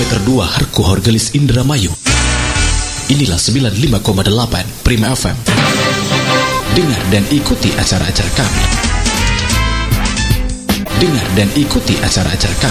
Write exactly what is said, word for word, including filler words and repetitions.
Meter dua Harku Horgelis Indramayu. Inilah sembilan puluh lima koma delapan Prima F M. Dengar dan ikuti acara-acara kami. Dengar dan ikuti acara-acara kami.